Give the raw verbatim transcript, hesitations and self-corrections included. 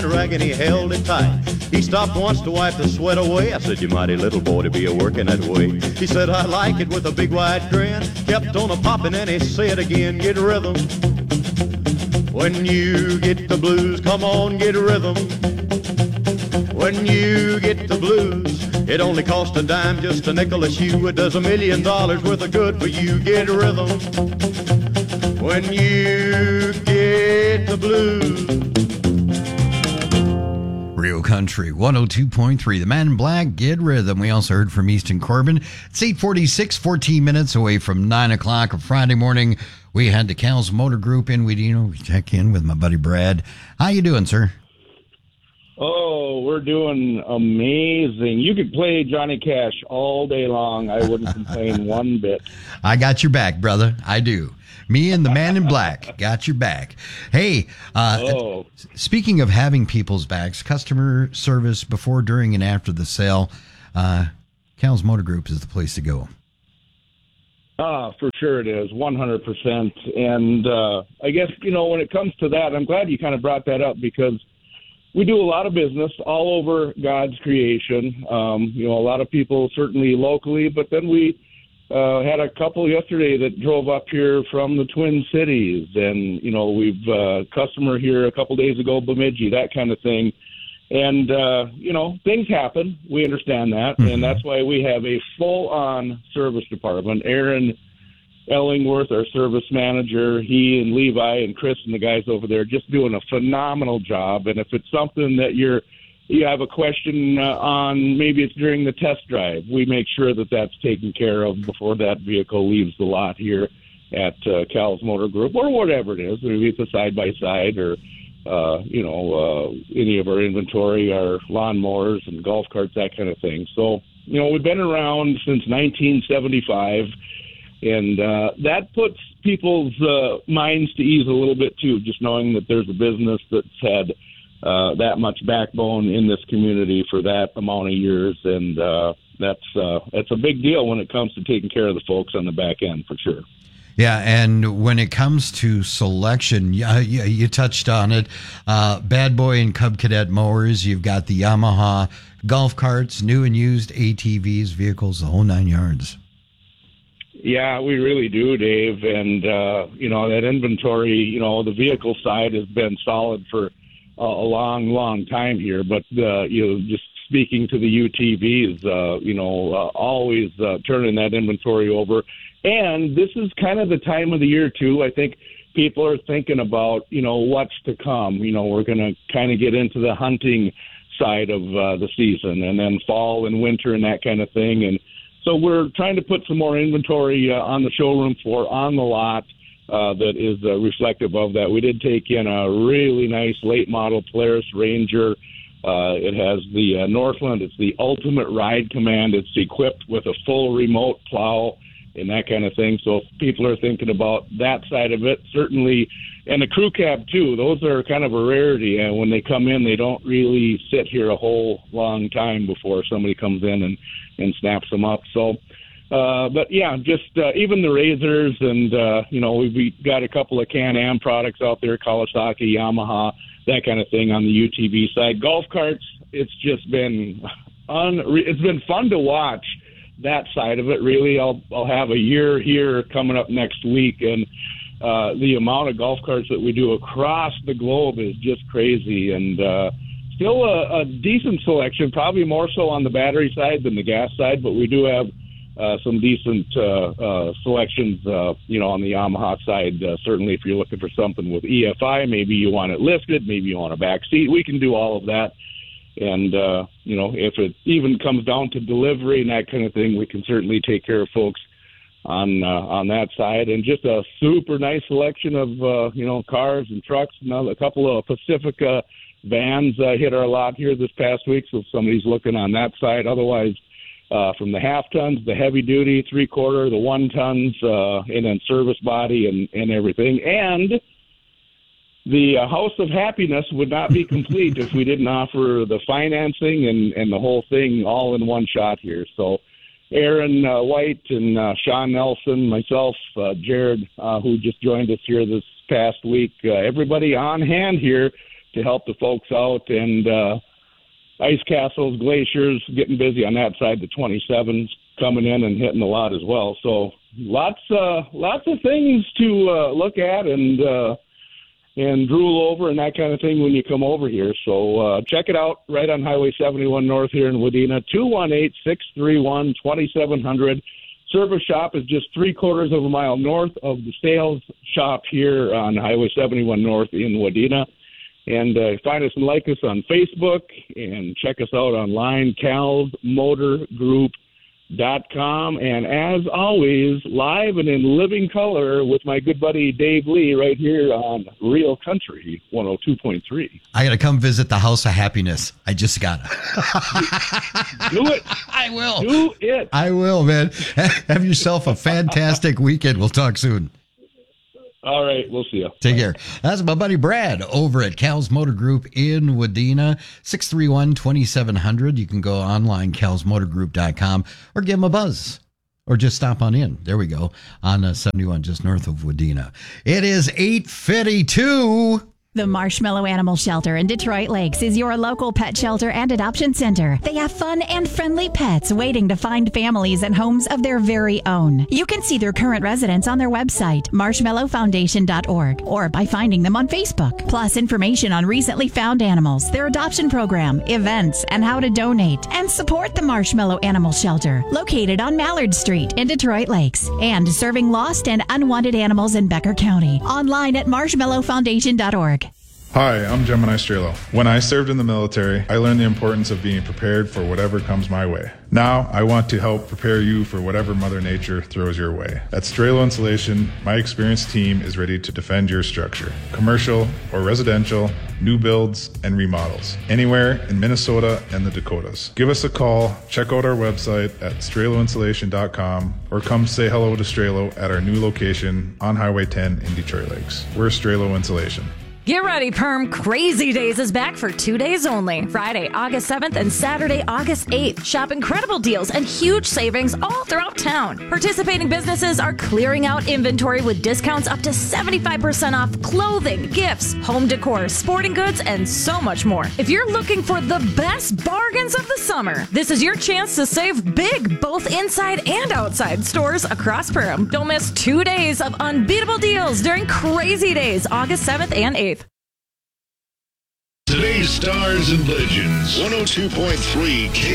kind of rag and he held it tight. He stopped once to wipe the sweat away. I said, you mighty little boy to be a working that way. He said, I like it with a big wide grin. Kept on a popping and he said again, get rhythm. When you get the blues, come on, get rhythm. When you get the blues, it only costs a dime, just a nickel a shoe. It does a million dollars worth of good for you. Get rhythm. When you get the blues. Real Country one oh two point three. The Man in Black, Get Rhythm. We also heard from Easton Corbin. It's eight forty-six, fourteen minutes away from nine o'clock of Friday morning. We had the Cal's Motor Group in. We, you know, check in with my buddy Brad. How you doing, sir? Oh, we're doing amazing. You could play Johnny Cash all day long. I wouldn't complain one bit. I got your back, brother. I do. Me and the Man in Black got your back. Hey, uh, oh. speaking of having people's backs, customer service before, during, and after the sale, uh, Cal's Motor Group is the place to go. Ah, for sure it is, one hundred percent. And uh, I guess, you know, when it comes to that, I'm glad you kind of brought that up because we do a lot of business all over God's creation. Um, you know, a lot of people certainly locally, but then we uh, had a couple yesterday that drove up here from the Twin Cities. And, you know, we've uh, customer here a couple days ago, Bemidji, that kind of thing. And, uh, you know, things happen. We understand that. Mm-hmm. And that's why we have a full-on service department. Aaron Ellingworth, our service manager, he and Levi and Chris and the guys over there just doing a phenomenal job. And if it's something that you're you have a question uh, on, maybe it's during the test drive, we make sure that that's taken care of before that vehicle leaves the lot here at uh, Cal's Motor Group or whatever it is. Maybe it's a side-by-side or, uh, you know, uh, any of our inventory, our lawnmowers and golf carts, that kind of thing. So, you know, we've been around since nineteen seventy-five. And uh, that puts people's uh, minds to ease a little bit, too, just knowing that there's a business that's had uh, that much backbone in this community for that amount of years. And uh, that's uh, that's a big deal when it comes to taking care of the folks on the back end, for sure. Yeah, and when it comes to selection, you, you, you touched on it. Uh, Bad Boy and Cub Cadet mowers, you've got the Yamaha golf carts, new and used A T Vs, vehicles, the whole nine yards. Yeah, we really do, Dave. And, uh, you know, that inventory, you know, the vehicle side has been solid for a, a long, long time here. But, uh, you know, just speaking to the U T Vs, uh, you know, uh, always uh, turning that inventory over. And this is kind of the time of the year, too. I think people are thinking about, you know, what's to come. You know, we're going to kind of get into the hunting side of uh, the season and then fall and winter and that kind of thing. And so we're trying to put some more inventory uh, on the showroom floor, on the lot, uh, that is uh, reflective of that. We did take in a really nice late model Polaris Ranger. Uh, it has the uh, Northland. It's the ultimate ride command. It's equipped with a full remote plow and that kind of thing. So if people are thinking about that side of it, certainly, and the crew cab too, those are kind of a rarity. And when they come in, they don't really sit here a whole long time before somebody comes in and, and snaps them up. So, uh, but yeah, just uh, even the Razors and, uh, you know, we've got a couple of Can-Am products out there, Kawasaki, Yamaha, that kind of thing on the U T V side. Golf carts, it's just been, unre- it's been fun to watch that side of it. Really, I'll I'll have a year here coming up next week, and uh, the amount of golf carts that we do across the globe is just crazy. And uh, still a, a decent selection, probably more so on the battery side than the gas side, but we do have uh, some decent uh, uh, selections, uh, you know, on the Yamaha side. Uh, certainly, if you're looking for something with E F I, maybe you want it lifted, maybe you want a back seat. We can do all of that. And, uh, you know, if it even comes down to delivery and that kind of thing, we can certainly take care of folks on uh, on that side. And just a super nice selection of, uh, you know, cars and trucks. Another, a couple of Pacifica vans uh, hit our lot here this past week, so if somebody's looking on that side. Otherwise, uh, from the half tons, the heavy duty, three quarter, the one tons, uh, and then service body and, and everything. And the uh, House of Happiness would not be complete if we didn't offer the financing and, and the whole thing all in one shot here. So Aaron uh, White and uh, Sean Nelson, myself, uh, Jared, uh, who just joined us here this past week, uh, everybody on hand here to help the folks out. And uh, ice castles, glaciers, getting busy on that side. The twenty-sevens coming in and hitting a lot as well. So lots, uh, lots of things to uh, look at and uh, and drool over and that kind of thing when you come over here. So uh, check it out right on Highway seventy-one North here in Wadena, two one eight, six three one, two seven zero zero. Service shop is just three quarters of a mile north of the sales shop here on Highway seventy-one North in Wadena. And uh, find us and like us on Facebook and check us out online, Cal's Motor Group dot com. And as always, live and in living color with my good buddy Dave Lee right here on Real Country one oh two point three. I got to come visit the House of Happiness. I just got to. Do it. I will. Do it. I will, man. Have yourself a fantastic weekend. We'll talk soon. All right. We'll see you. Take care. That's my buddy Brad over at Cal's Motor Group in Wadena, six three one, two seven zero zero. You can go online, Cal's Motor Group dot com, or give him a buzz. Or just stop on in. There we go. On uh, seventy-one, just north of Wadena. It is eight fifty-two. The Marshmallow Animal Shelter in Detroit Lakes is your local pet shelter and adoption center. They have fun and friendly pets waiting to find families and homes of their very own. You can see their current residents on their website, marshmallow foundation dot org, or by finding them on Facebook. Plus information on recently found animals, their adoption program, events, and how to donate and support the Marshmallow Animal Shelter, located on Mallard Street in Detroit Lakes, and serving lost and unwanted animals in Becker County. Online at marshmallow foundation dot org. Hi, I'm Gemini Strelo. When I served in the military, I learned the importance of being prepared for whatever comes my way. Now, I want to help prepare you for whatever Mother Nature throws your way. At Strelo Insulation, my experienced team is ready to defend your structure. Commercial or residential, new builds and remodels. Anywhere in Minnesota and the Dakotas. Give us a call, check out our website at strelo insulation dot com, or come say hello to Strelo at our new location on Highway ten in Detroit Lakes. We're Strelo Insulation. Get ready, Perm. Crazy Days is back for two days only. Friday, August seventh and Saturday, August eighth. Shop incredible deals and huge savings all throughout town. Participating businesses are clearing out inventory with discounts up to seventy-five percent off clothing, gifts, home decor, sporting goods, and so much more. If you're looking for the best bargains of the summer, this is your chance to save big both inside and outside stores across Perm. Don't miss two days of unbeatable deals during Crazy Days, August seventh and eighth. Today's Stars and Legends, one oh two point three K